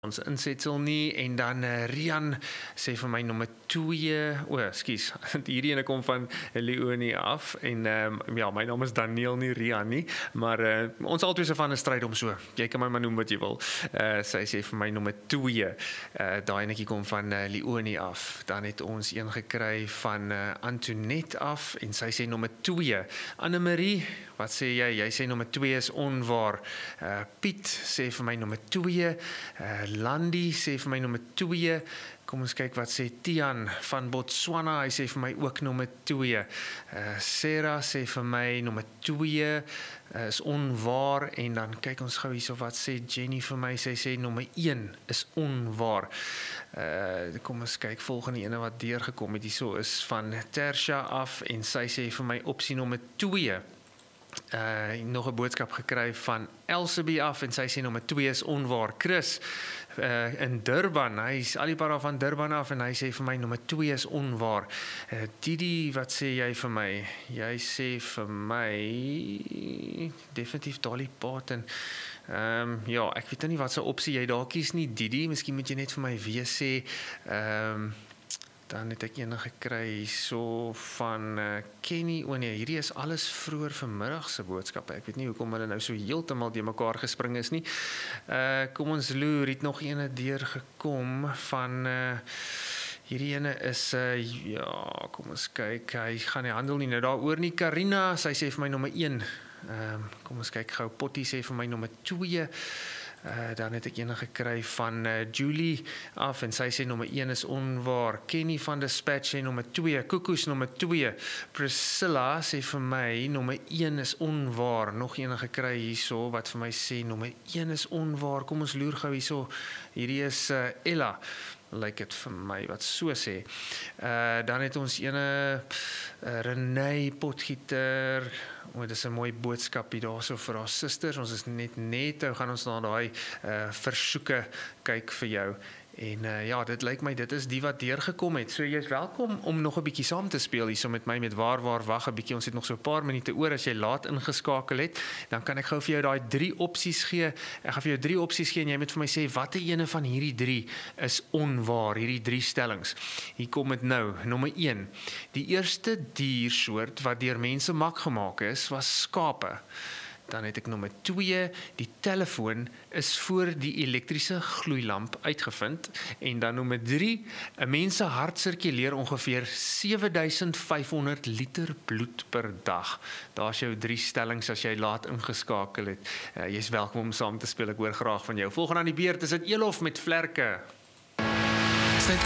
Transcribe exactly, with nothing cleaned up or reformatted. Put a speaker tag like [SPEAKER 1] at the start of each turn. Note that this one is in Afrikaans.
[SPEAKER 1] ons insetsel nie en dan uh, Rian sê vir my nommer twee, o, ekskuus, hierdie ene kom van Leonie af en um, ja, my naam is Daniel nie Rian nie, maar uh, ons altyd se van 'n stryd om so. Jy kan my maar noem wat jy wil. Uh, sy sê vir my nommer twee. Uh, daai enetjie kom van uh, Leonie af. Dan het ons een gekry van uh, Antoinette af en sy sê nommer twee. Anne-Marie, wat sê jy? Jy sê nommer twee is onwaar. Uh, Piet sê vir my nommer twee. Uh, Landi sê vir my nommer twee. Kom ons kyk wat sê Tian van Botswana. Hy sê vir my ook nommer twee. Uh, Sarah sê vir my nommer twee uh, is onwaar. En dan kyk ons gou hierso wat sê Jenny vir my. Sy sê nommer een is onwaar. Uh, kom ons kyk volgende ene wat deurgekom het hierso is van Tersha af. En sy sê vir my opsie nommer twee. Uh, nog 'n boodskap gekry van Elsabie af en sy sê nommer twee is onwaar. Chris uh, in Durban, hy is al die pad af van Durban af en hy sê vir my nommer twee is onwaar. Uh, Didi, wat sê jy vir my? Jy sê vir my definitief Dolly Parton. Ehm um, ja, ek weet nie wat se opsie jy daar kies nie, Didi. Miskien moet jy net vir my weer sê. Ehm um, Dan het ek ene gekry so van uh, Kenny. O nee, hierdie is alles vroeër vanmiddag se boodskappe. Ek weet nie hoekom hulle nou so heeltemal de mekaar gespring is nie. Uh, kom ons loer, het nog ene deurgekom van uh, hierdie ene is uh, ja, kom ons kyk. Hy gaan nie handel nie nou daaroor nie. Karina, sy sê vir my nommer een. Uh, kom ons kyk gou. Potty sê vir my nommer twee. Uh, dan het ek ene gekry van uh, Julie af en sy sê nommer een is onwaar. Kenny van Dispatch sê nommer twee. Koekoes nommer twee. Priscilla sê vir my nommer een is onwaar. Nog ene gekry hierso wat vir my sê nommer een is onwaar. Kom ons loer gou hierso. Hierdie is uh, Ella. Lyk dit vir my wat so sê. Uh, dan het ons ene uh, Renee Potgieter. O, dit is 'n mooi boodskap hier daarso vir haar susters. Ons is net net nou gaan ons na daai uh, versoeke kyk vir jou. En uh, ja, dit lyk my dit is die wat deurgekom het. So jy is welkom om nog 'n bietjie saam te speel hierso met my met waar waar wag 'n bietjie. Ons het nog so 'n paar minute oor as jy laat ingeskakel het. Dan kan ek gou vir jou daai drie opsies gee. Ek gaan vir jou drie opsies gee en jy moet vir my sê watter ene van hierdie drie is onwaar, hierdie drie stellings. Hier kom dit nou. Nommer een. Die eerste diersoort wat deur mense mak gemaak is, was skape. Dan het ek nommer twee, die telefoon is voor die elektriese gloeilamp uitgevind. En dan nommer drie, 'n mens se hart sirkuleer ongeveer sewe duisend vyf honderd liter bloed per dag. Daar's jou drie stellings as jy laat ingeskakel het. Uh, Jy's welkom om saam te speel, ek hoor graag van jou. Volgende aan die beurt is dit Elof met vlerke.